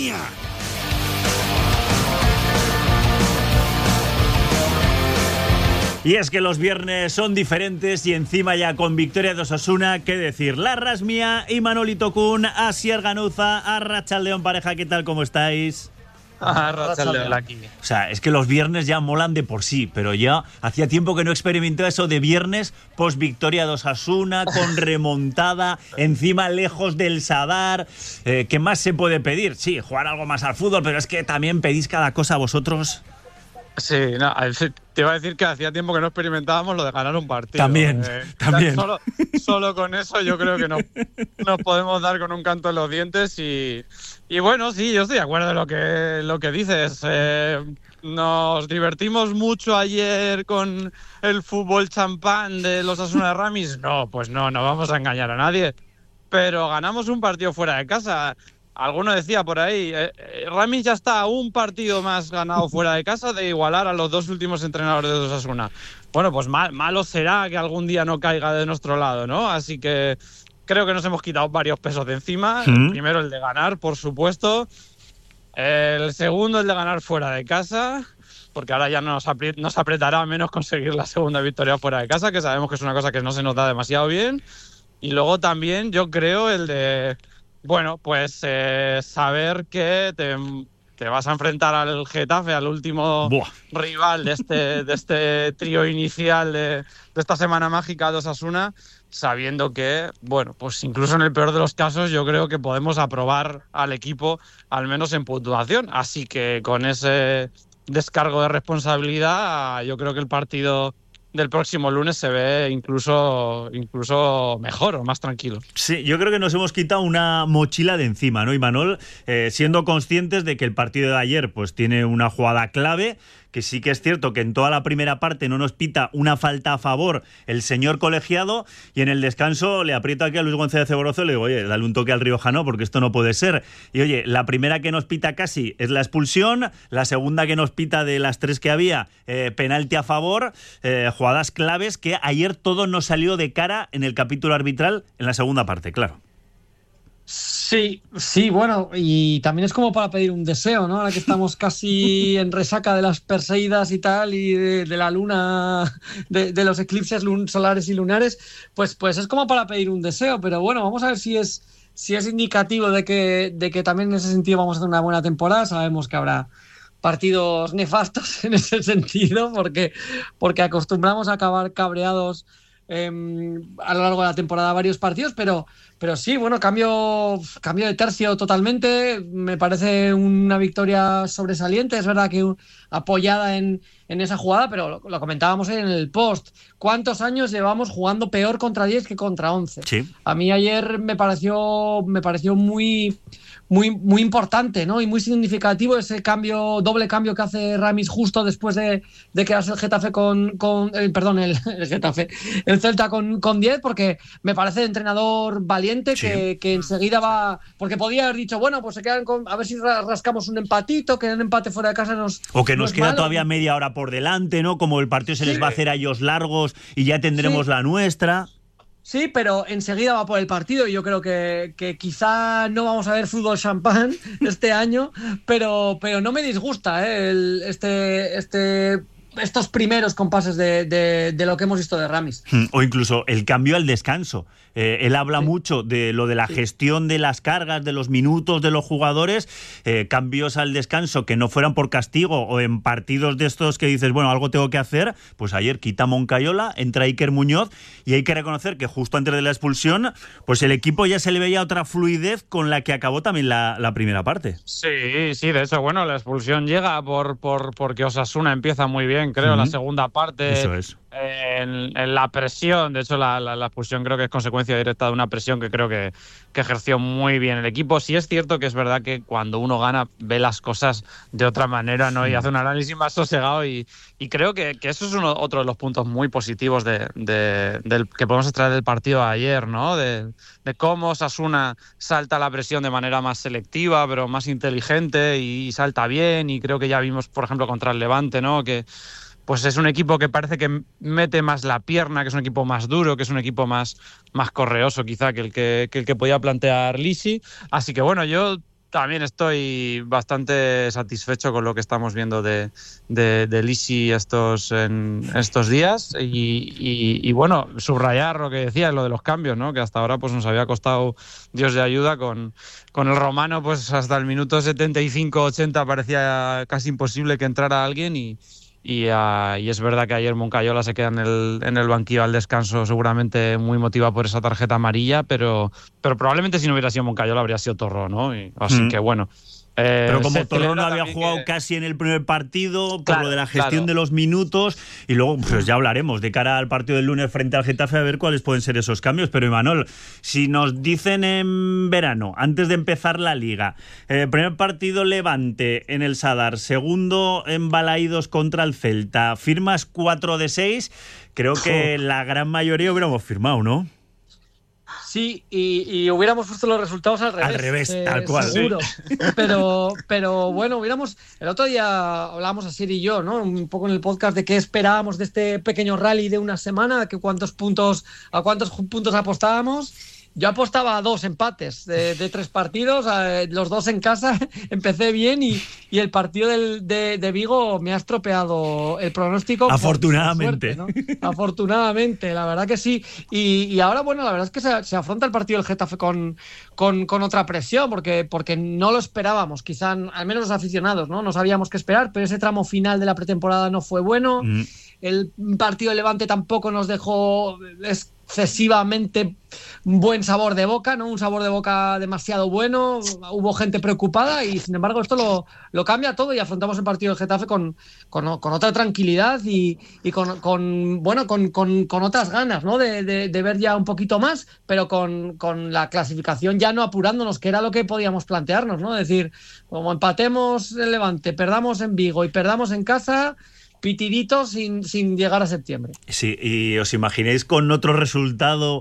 Rasmia. Y es que los viernes son diferentes y encima ya con victoria de Osasuna, qué decir. La Rasmia y Manolito Kun, Asier Ganuza, Arratsaldeon pareja, ¿qué tal? ¿Cómo estáis? Arratsaldeon aquí. O sea, es que los viernes ya molan de por sí, pero ya hacía tiempo que no experimentaba eso de viernes post victoria de Osasuna, con remontada, encima lejos del Sadar. ¿Qué más se puede pedir? Sí, jugar algo más al fútbol, pero es que también pedís cada cosa vosotros. Sí, no, te iba a decir que hacía tiempo que no experimentábamos lo de ganar un partido. También. Solo con eso yo creo que nos podemos dar con un canto en los dientes y bueno, sí, yo estoy de acuerdo en lo que dices. Nos divertimos mucho ayer con el fútbol champán de los Osasuna Ramis. No, pues no vamos a engañar a nadie. Pero ganamos un partido fuera de casa. Alguno decía por ahí, Ramis ya está a un partido más ganado fuera de casa de igualar a los dos últimos entrenadores de Osasuna. Bueno, pues malo será que algún día no caiga de nuestro lado, ¿no? Así que creo que nos hemos quitado varios pesos de encima. El primero, el de ganar, por supuesto. El segundo, el de ganar fuera de casa, porque ahora ya nos apretará menos conseguir la segunda victoria fuera de casa, que sabemos que es una cosa que no se nos da demasiado bien. Y luego también yo creo el de... Bueno, pues saber que te vas a enfrentar al Getafe, al último rival de este trío inicial de esta semana mágica de Osasuna, sabiendo que, bueno, pues incluso en el peor de los casos yo creo que podemos aprobar al equipo, al menos en puntuación. Así que con ese descargo de responsabilidad, yo creo que el partido del próximo lunes se ve incluso mejor o más tranquilo. Sí, yo creo que nos hemos quitado una mochila de encima, ¿no, Imanol? Siendo conscientes de que el partido de ayer pues tiene una jugada clave, que sí que es cierto que en toda la primera parte no nos pita una falta a favor el señor colegiado, y en el descanso le aprieto aquí a Luis González Ceborozo y le digo, oye, dale un toque al riojano porque esto no puede ser. Y oye, la primera que nos pita casi es la expulsión, la segunda que nos pita de las tres que había, penalti a favor, jugadas claves que ayer todo nos salió de cara en el capítulo arbitral en la segunda parte, claro. Sí, bueno, y también es como para pedir un deseo, ¿no? Ahora que estamos casi en resaca de las Perseidas y tal, y de la luna, de los eclipses solares y lunares, pues es como para pedir un deseo, pero bueno, vamos a ver si es indicativo de que también en ese sentido vamos a hacer una buena temporada. Sabemos que habrá partidos nefastos en ese sentido, porque acostumbramos a acabar cabreados a lo largo de la temporada varios partidos, pero sí, bueno, cambio de tercio totalmente. Me parece una victoria sobresaliente. Es verdad que apoyada en esa jugada, pero lo comentábamos en el post. ¿Cuántos años llevamos jugando peor contra 10 que contra 11? Sí. A mí ayer me pareció muy importante, ¿no? Y muy significativo ese doble cambio que hace Ramis justo después de quedarse el Getafe el Getafe, el Celta con 10, porque me parece entrenador valiente, sí, que enseguida va, porque podía haber dicho, bueno, pues se quedan a ver si rascamos un empatito, que en empate fuera de casa o que nos queda todavía media hora por delante, ¿no? Como el partido se les va a hacer a ellos largos y ya tendremos la nuestra. Sí, pero enseguida va por el partido y yo creo que quizá no vamos a ver fútbol champán este año, pero no me disgusta estos primeros compases de lo que hemos visto de Ramis. O incluso el cambio al descanso. Él habla mucho de lo de la gestión de las cargas, de los minutos de los jugadores, cambios al descanso que no fueran por castigo o en partidos de estos que dices, bueno, algo tengo que hacer. Pues ayer quita Moncayola, entra Iker Muñoz, y hay que reconocer que justo antes de la expulsión, pues el equipo ya se le veía otra fluidez con la que acabó también la primera parte. Sí, de hecho, bueno, la expulsión llega porque Osasuna empieza muy bien, creo, la segunda parte. Eso es. En la presión, de hecho la expulsión creo que es consecuencia directa de una presión que creo que ejerció muy bien el equipo. Sí es cierto que es verdad que cuando uno gana ve las cosas de otra manera, ¿no? Y hace un análisis más sosegado y creo que eso es otro de los puntos muy positivos del que podemos extraer del partido de ayer, ¿no? De cómo Osasuna salta la presión de manera más selectiva, pero más inteligente y salta bien, y creo que ya vimos, por ejemplo, contra el Levante, ¿no? Que pues es un equipo que parece que mete más la pierna, que es un equipo más duro, que es un equipo más correoso quizá que el que podía plantear Lisi. Así que bueno, yo también estoy bastante satisfecho con lo que estamos viendo de Lisi estos días y bueno, subrayar lo que decía, lo de los cambios, ¿no? Que hasta ahora pues nos había costado Dios de ayuda con el Romano, pues hasta el minuto 75-80 parecía casi imposible que entrara alguien y es verdad que ayer Moncayola se queda en el banquillo al descanso, seguramente muy motivado por esa tarjeta amarilla, pero probablemente si no hubiera sido Moncayola habría sido Torró, ¿no? Así que bueno. Pero como Torró no había jugado casi en el primer partido, por lo de la gestión de los minutos, y luego pues ya hablaremos de cara al partido del lunes frente al Getafe a ver cuáles pueden ser esos cambios. Pero Imanol, si nos dicen en verano, antes de empezar la Liga, primer partido Levante en el Sadar, segundo en Balaídos contra el Celta, firmas 4 de 6, creo que la gran mayoría hubiéramos firmado, ¿no? Sí, y hubiéramos puesto los resultados al revés. Al revés, tal cual. Seguro. Sí. Pero bueno, el otro día hablábamos Asier y yo, ¿no? Un poco en el podcast de qué esperábamos de este pequeño rally de una semana, a cuántos puntos apostábamos. Yo apostaba a 2 empates de 3 partidos, los 2 en casa, empecé bien y el partido de Vigo me ha estropeado el pronóstico. Afortunadamente. Suerte, ¿no? Afortunadamente, la verdad que sí. Y ahora, bueno, la verdad es que se afronta el partido del Getafe con otra presión, porque no lo esperábamos, quizá al menos los aficionados, ¿no? No sabíamos qué esperar, pero ese tramo final de la pretemporada no fue bueno. El partido de Levante tampoco nos dejó excesivamente buen sabor de boca, ¿no? Un sabor de boca demasiado bueno, hubo gente preocupada y sin embargo esto lo cambia todo y afrontamos el partido del Getafe con otra tranquilidad y con otras ganas, ¿no? De ver ya un poquito más, pero con la clasificación ya no apurándonos, que era lo que podíamos plantearnos, ¿no? Es decir, como empatemos en Levante, perdamos en Vigo y perdamos en casa, pitidito sin llegar a septiembre. Sí, y os imagináis con otro resultado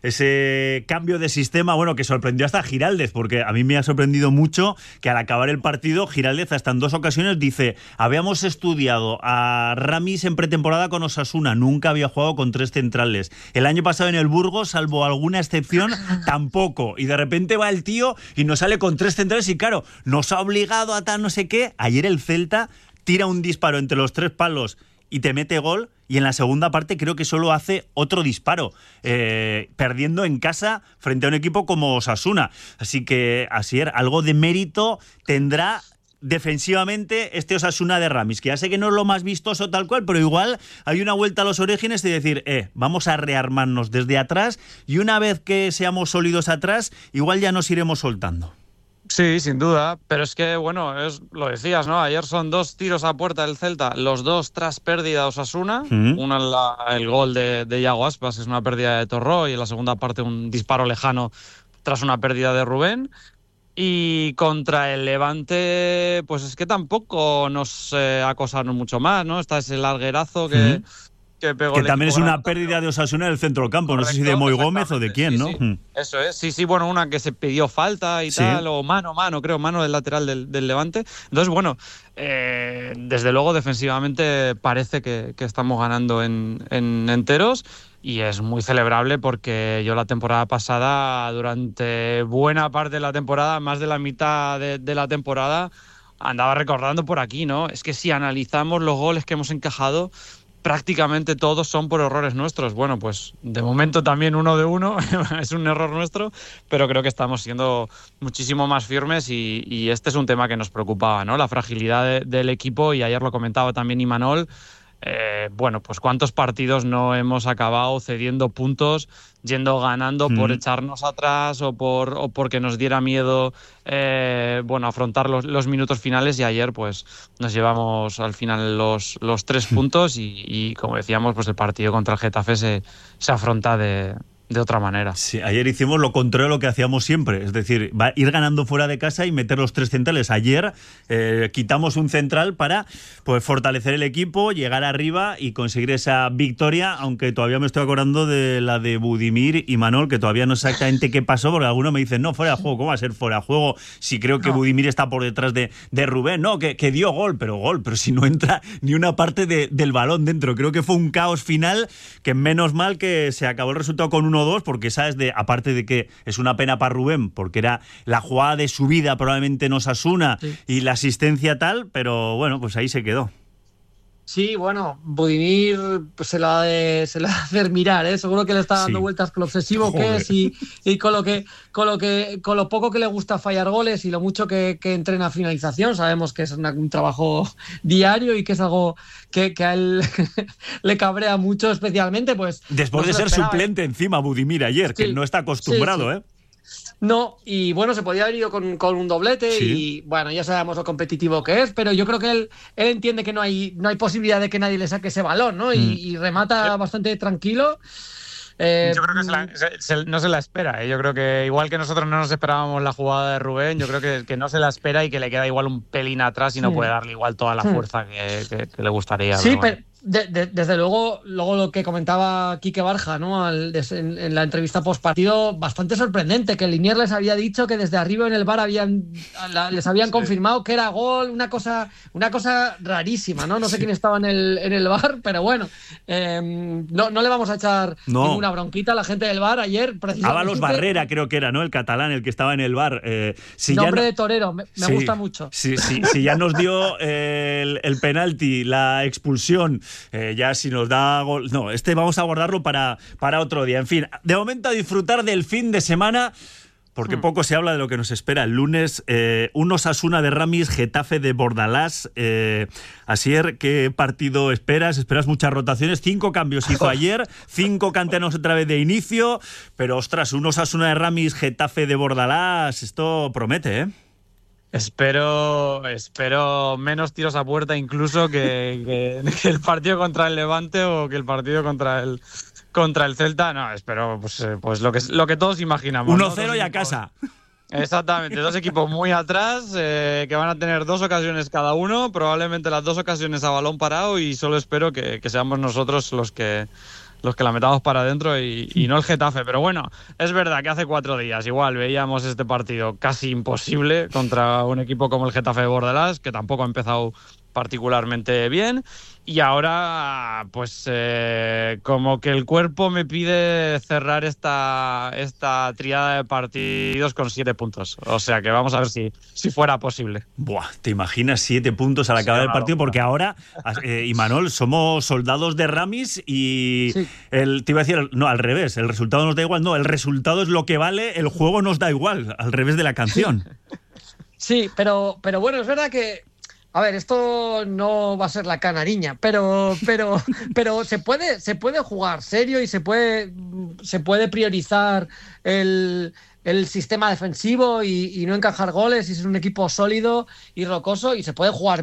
ese cambio de sistema, bueno, que sorprendió hasta a Giraldez, porque a mí me ha sorprendido mucho que al acabar el partido Giraldez hasta en 2 ocasiones dice: habíamos estudiado a Ramis en pretemporada con Osasuna, nunca había jugado con 3 centrales. El año pasado en el Burgos, salvo alguna excepción, tampoco. Y de repente va el tío y nos sale con 3 centrales y claro, nos ha obligado a tal no sé qué. Ayer el Celta tira un disparo entre los 3 palos y te mete gol, y en la segunda parte creo que solo hace otro disparo, perdiendo en casa frente a un equipo como Osasuna. Así que, Asier, algo de mérito tendrá defensivamente este Osasuna de Ramis, que ya sé que no es lo más vistoso tal cual, pero igual hay una vuelta a los orígenes y decir, vamos a rearmarnos desde atrás, y una vez que seamos sólidos atrás, igual ya nos iremos soltando. Sí, sin duda, pero es que, bueno, lo decías, ¿no? Ayer son 2 tiros a puerta del Celta, los 2 tras pérdida de Osasuna, uno el gol de Iago Aspas, es una pérdida de Torró, y en la segunda parte un disparo lejano tras una pérdida de Rubén. Y contra el Levante, pues es que tampoco nos acosaron mucho más, ¿no? Está ese larguerazo que pegó. Que también es una pérdida de Osasuna del centro del campo. Correcto, no sé si de Moy Gómez o de quién, ¿no? Sí. Eso es, sí, bueno, una que se pidió falta y tal, o mano del lateral del Levante. Entonces, bueno, desde luego defensivamente parece que estamos ganando en enteros. Y es muy celebrable porque yo la temporada pasada, durante buena parte de la temporada, más de la mitad de la temporada, andaba recordando por aquí, ¿no? Es que si analizamos los goles que hemos encajado, prácticamente todos son por errores nuestros. Bueno, pues de momento también 1 de 1 es un error nuestro, pero creo que estamos siendo muchísimo más firmes y este es un tema que nos preocupaba, ¿no? La fragilidad del equipo, y ayer lo comentaba también Imanol. Bueno, pues cuántos partidos no hemos acabado cediendo puntos, yendo ganando por echarnos atrás o porque nos diera miedo afrontar los minutos finales, y ayer pues nos llevamos al final los 3 puntos y como decíamos, pues el partido contra el Getafe se afronta de otra manera. Sí, ayer hicimos lo contrario a lo que hacíamos siempre, es decir, ir ganando fuera de casa y meter los 3 centrales. Ayer quitamos un central para pues fortalecer el equipo, llegar arriba y conseguir esa victoria, aunque todavía me estoy acordando de la de Budimir y Manol, que todavía no sé exactamente qué pasó, porque algunos me dicen, no, fuera de juego, ¿cómo va a ser fuera de juego? Si creo que Budimir está por detrás de Rubén, no, que dio gol, pero si no entra ni una parte del balón dentro. Creo que fue un caos final, que menos mal que se acabó el resultado con 1-2, 1-2, porque sabes, aparte de que es una pena para Rubén, porque era la jugada de su vida probablemente en Osasuna y la asistencia tal, pero bueno, pues ahí se quedó. Sí, bueno, Budimir pues, se la ha de hacer mirar, ¿eh? Seguro que le está dando vueltas con lo obsesivo que es y con lo poco que le gusta fallar goles y lo mucho que entrena finalización. Sabemos que es un trabajo diario y que es algo que a él le cabrea mucho, especialmente pues después de ser suplente encima Budimir ayer, que no está acostumbrado, ¿eh? No, y bueno, se podía haber ido con un doblete y bueno, ya sabemos lo competitivo que es, pero yo creo que él entiende que no hay posibilidad de que nadie le saque ese balón, ¿no? Y remata bastante tranquilo. Yo creo que no se la espera. Yo creo que igual que nosotros no nos esperábamos la jugada de Rubén, yo creo que no se la espera y que le queda igual un pelín atrás y no puede darle igual toda la fuerza que le gustaría. Sí, pero desde luego lo que comentaba Quique Barja, ¿no? En la entrevista postpartido, bastante sorprendente, que Liniers les había dicho que desde arriba en el VAR les habían confirmado que era gol, una cosa rarísima, ¿no? No sé quién estaba en el VAR, pero bueno, no le vamos a echar ninguna bronquita a la gente del VAR ayer. Ábalos Barrera creo que era, ¿no? El catalán, el que estaba en el VAR. Nombre de torero, me gusta mucho. Sí, ya nos dio el penalti, la expulsión. Ya si nos da gol... No, vamos a guardarlo para otro día. En fin, de momento a disfrutar del fin de semana, porque poco se habla de lo que nos espera el lunes. Un Osasuna de Ramis, Getafe de Bordalás. Asier, ¿qué partido esperas? ¿Esperas muchas rotaciones? 5 cambios hizo ayer, 5 canteranos otra vez de inicio, pero ostras, un Osasuna de Ramis, Getafe de Bordalás, esto promete, ¿eh? Espero menos tiros a puerta incluso que el partido contra el Levante o que el partido contra el Celta. No, espero pues lo que todos imaginamos. 1-0 ¿no? Y a casa. Exactamente, 2 equipos muy atrás que van a tener 2 ocasiones cada uno, probablemente las 2 ocasiones a balón parado, y solo espero que seamos nosotros los que la metamos para adentro y no el Getafe. Pero bueno, es verdad que hace 4 días igual veíamos este partido casi imposible contra un equipo como el Getafe de Bordalás, que tampoco ha empezado particularmente bien, y ahora pues como que el cuerpo me pide cerrar esta triada de partidos con 7 puntos, o sea que vamos a ver si fuera posible. Buah, ¿te imaginas 7 puntos al acabar el partido? Porque ahora, Imanol, somos soldados de Ramis y te iba a decir, no, al revés, el resultado nos da igual, no, el resultado es lo que vale, el juego nos da igual, al revés de la canción. Sí, pero bueno, es verdad que a ver, esto no va a ser la canariña, pero se puede jugar serio y se puede priorizar el sistema defensivo y no encajar goles y ser un equipo sólido y rocoso, y se puede jugar